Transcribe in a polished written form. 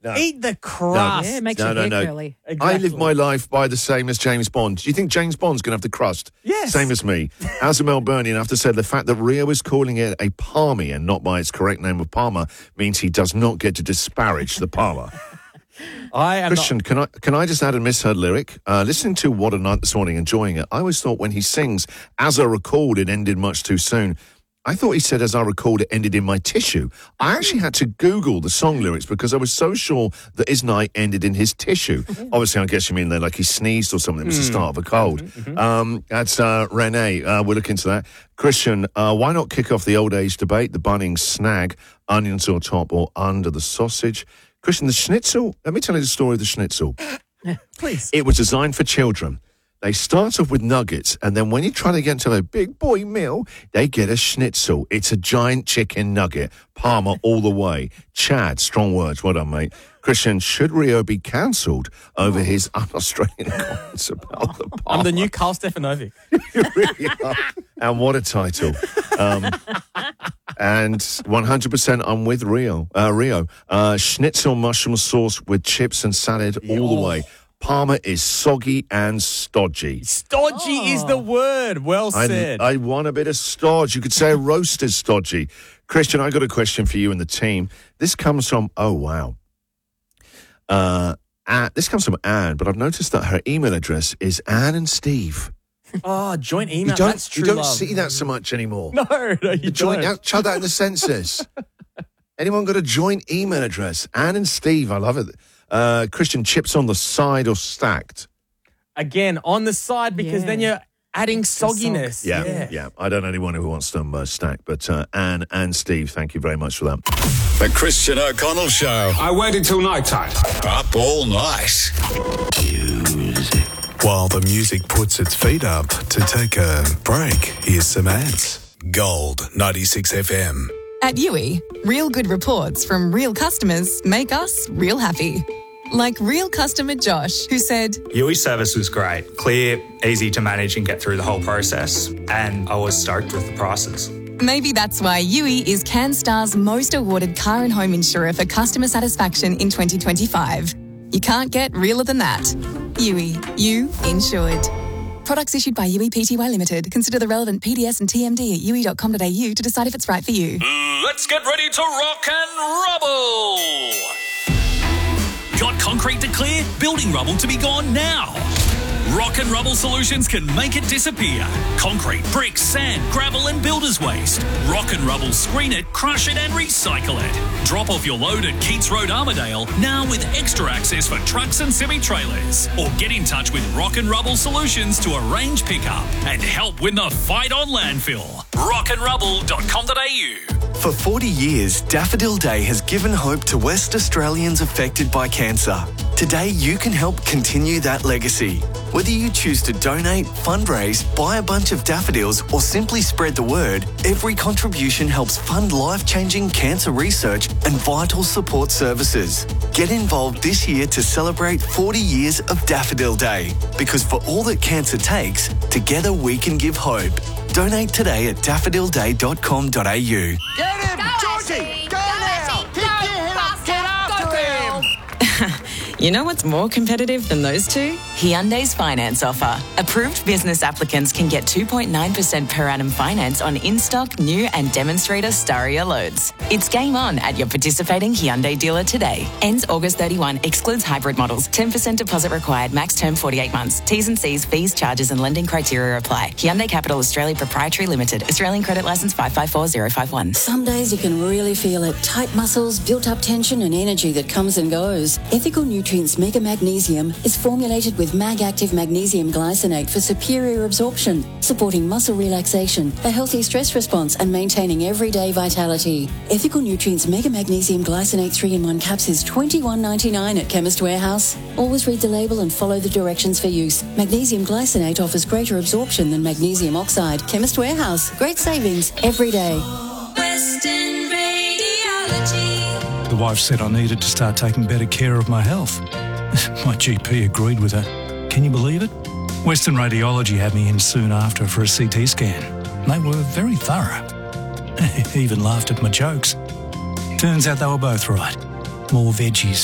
Eat the crust. Yeah, it makes your hair curly. Exactly. I live my life by the same as James Bond. Do you think James Bond's going to have the crust? Yes. Same as me. As a Melburnian, I have to say the fact that Rio is calling it a palmy and not by its correct name of Palmer means he does not get to disparage the Palmer. Christian, can I just add a misheard lyric? Listening to What a Night this morning, enjoying it, I always thought when he sings, as I recalled, it ended much too soon. I thought he said, as I recalled, it ended in my tissue. I actually had to Google the song lyrics because I was so sure that his night ended in his tissue. Obviously, I guess you mean like he sneezed or something. It was the start of a cold. That's Renee. We'll look into that. Christian, why not kick off the old age debate? The Bunnings snag, onions on top or under the sausage. Christian, the schnitzel, let me tell you the story of the schnitzel. Please. It was designed for children. They start off with nuggets, and then when you try to get into a big boy meal, they get a schnitzel. It's a giant chicken nugget. Parma all the way. Chad, strong words. Well done, mate. Christian, should Rio be cancelled over his un-Australian comments about the Parma? I'm the new Carl Stefanovic. You really are. And what a title. And 100% I'm with Rio. Schnitzel mushroom sauce with chips and salad all the way. Parma is soggy and stodgy. Stodgy is the word. Well said. I want a bit of stodge. You could say a roast is stodgy. Christian, I got a question for you and the team. This comes from, this comes from Anne, but I've noticed that her email address is Anne and Steve. Oh, joint email. That's true. You don't love. see that so much anymore. No, you don't. Chuck that in the census. Anyone got a joint email address? Anne and Steve. I love it. Christian, chips on the side or stacked? Again, on the side because then you're adding sogginess. Yeah. I don't know anyone who wants them stacked, but Anne and Steve, thank you very much for that. The Christian O'Connell Show. I waited till night time. Up all night. While the music puts its feet up to take a break, here's some ads. Gold 96 FM. At Yui, real good reports from real customers make us real happy. Like real customer Josh, who said, Yui's service was great, clear, easy to manage and get through the whole process, and I was stoked with the prices. Maybe that's why Yui is CanStar's most awarded car and home insurer for customer satisfaction in 2025. You can't get realer than that. Yui, you insured. Products issued by Yui Pty Limited. Consider the relevant PDS and TMD at yui.com.au to decide if it's right for you. Let's get ready to rock and rubble! Got concrete to clear? Building rubble to be gone now. Rock and Rubble Solutions can make it disappear. Concrete, bricks, sand, gravel and builder's waste. Rock and Rubble screen it, crush it and recycle it. Drop off your load at Keats Road, Armidale, now with extra access for trucks and semi-trailers. Or get in touch with Rock and Rubble Solutions to arrange pickup and help win the fight on landfill. rockandrubble.com.au. For 40 years, Daffodil Day has given hope to West Australians affected by cancer. Today, you can help continue that legacy. Whether you choose to donate, fundraise, buy a bunch of daffodils, or simply spread the word, every contribution helps fund life-changing cancer research and vital support services. Get involved this year to celebrate 40 years of Daffodil Day. Because for all that cancer takes, together we can give hope. Donate today at daffodilday.com.au. Get him! Georgie! Go now! Pick your head up! Get after him! You know what's more competitive than those two? Hyundai's finance offer. Approved business applicants can get 2.9% per annum finance on in-stock, new and demonstrator Staria loads. It's game on at your participating Hyundai dealer today. Ends August 31. Excludes hybrid models. 10% deposit required. Max term 48 months. T's and C's, fees, charges and lending criteria apply. Hyundai Capital Australia Proprietary Limited. Australian credit licence 554051. Some days you can really feel it. Tight muscles, built-up tension and energy that comes and goes. Ethical Nutrients Mega Magnesium is formulated with Mag-Active Magnesium Glycinate for superior absorption, supporting muscle relaxation, a healthy stress response and maintaining everyday vitality. Ethical Nutrients Mega Magnesium Glycinate 3-in-1 caps is $21.99 at Chemist Warehouse. Always read the label and follow the directions for use. Magnesium Glycinate offers greater absorption than magnesium oxide. Chemist Warehouse. Great savings every day. Western Radiology. The wife said I needed to start taking better care of my health. My GP agreed with her. Can you believe it? Western Radiology had me in soon after for a CT scan. They were very thorough. Even laughed at my jokes. Turns out they were both right. More veggies